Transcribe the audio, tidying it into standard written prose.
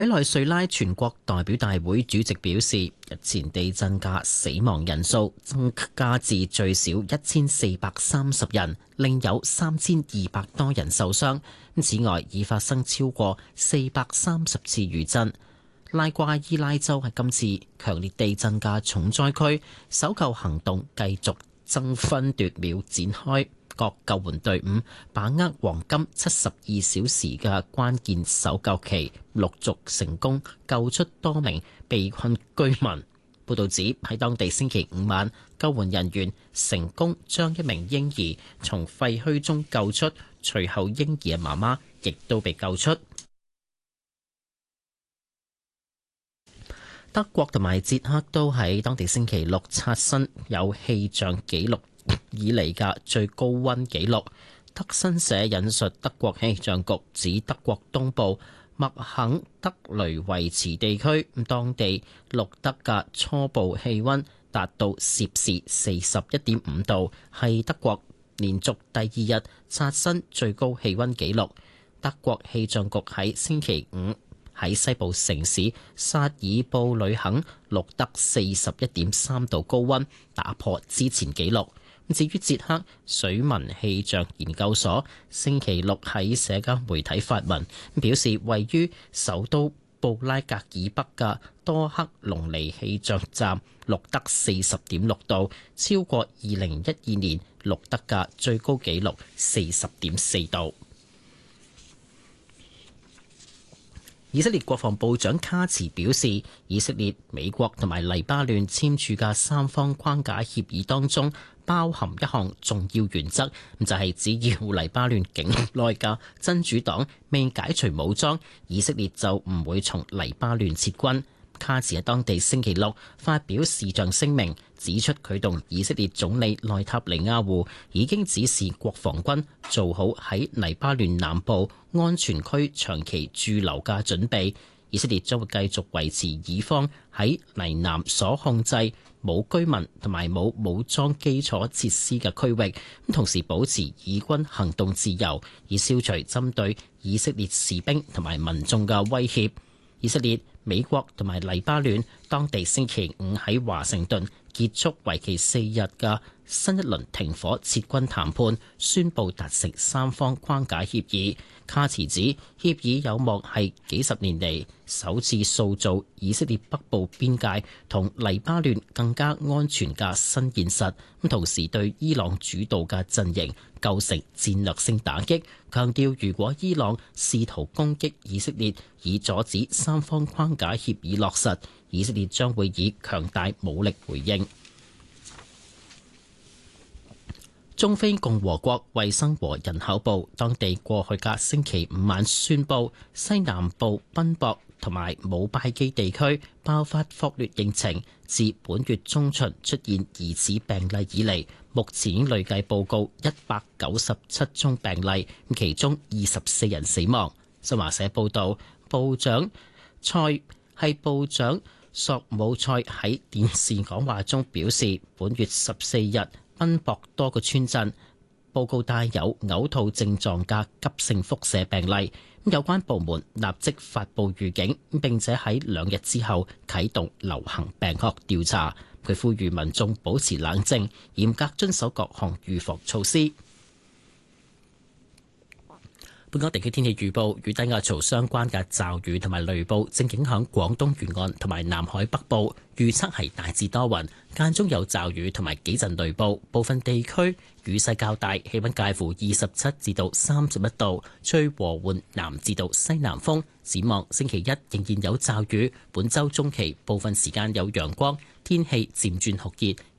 委內瑞拉全國代表大會主席表示，日前地震嘅死亡人數增加至最少1430人，另有3200多人受傷。此外，已發生超過430次餘震。拉瓜伊拉州係今次強烈地震嘅重災區，搜救行動繼續爭分奪秒展開。各救援隊伍把握黃金72小時嘅關鍵搜救期，陸續成功救出多名被困居民。報道指喺當地星期五晚，救援人員成功將一名嬰兒從廢墟中救出，隨後嬰兒嘅媽媽亦都被救出。德國同埋捷克都喺當地星期六刷新有氣象紀錄以嚟嘅最高溫紀錄。德新社引述德國氣象局指，德國東部麥肯德雷維茨地區當地錄得嘅初步氣溫達到攝氏41.5度，係德國連續第二日刷新最高氣溫紀錄。德國氣象局喺星期五喺西部城市薩爾布呂肯錄得41.3度高溫，打破之前紀錄。至於捷克，水文氣象研究所星期六喺社交媒體發文，表示位於首都布拉格以北嘅多克隆尼氣象站錄得40.6度，超過2012年錄得嘅最高紀錄40.4度。以色列國防部長卡茨表示，以色列、美國同埋黎巴嫩簽署嘅三方框架協議當中，包含一項重要原則，就係只要黎巴嫩境內嘅真主黨未解除武裝，以色列就唔會從黎巴嫩撤軍。卡茨喺當地星期六發表視像聲明，指出佢同以色列總理內塔尼亞胡已經指示國防軍做好喺黎巴嫩南部安全區長期駐留嘅準備。以色列將會繼續維持以方喺黎南所控制冇居民同埋冇武裝基礎設施嘅區域，同時保持以軍行動自由，以消除針對以色列士兵同埋民眾嘅威脅。以色列、美國同埋黎巴嫩當地星期五喺華盛頓結束為期4日嘅新一輪停火撤軍談判，宣布達成三方框架協議。卡茨指協議有望係幾十年嚟首次塑造以色列北部邊界同黎巴嫩更加安全嘅新現實，同時對伊朗主導嘅陣營構成戰略性打擊，強調如果伊朗試圖攻擊以色列以阻止三方框架協議落實，以色列將會以強大武力回應。中非共和國衛生和人口部當地過去嘅星期五晚宣布，西南部賓博同埋姆拜基地區爆發惡劣疫情，自本月中旬出現疑似病例以嚟，目前已經累計報告197宗病例，其中24人死亡。新華社報道，部長索姆塞喺電視講話中表示，本月14日賓博多個村鎮報告帶有嘔吐症狀嘅急性腹瀉病例，有關部門立即發布預警，並且喺2日之後啟動流行病學調查。佢呼籲民眾保持冷靜，嚴格遵守各項預防措施。本港地區天氣預報，與低壓槽相關嘅驟雨同埋雷暴正影響廣東沿岸同埋南海北部，預測係大致多雲，間中有驟雨同埋幾陣雷暴，部分地區雨勢較大，氣溫介乎27至到31度，吹和緩南至到西南風。展望星期一仍然有驟雨，本週中期部分時間有陽光，天氣漸轉酷熱，